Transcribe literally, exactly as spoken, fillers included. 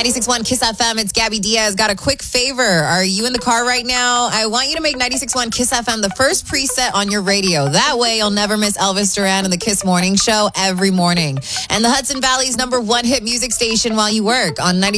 ninety-six point one Kiss F M. It's Gabby Diaz. Got a quick favor. Are you in the car right now? I want you to make ninety-six point one Kiss F M the first preset on your radio. That way you'll never miss Elvis Duran and the Kiss Morning Show every morning. And the Hudson Valley's number one hit music station while you work on ninety.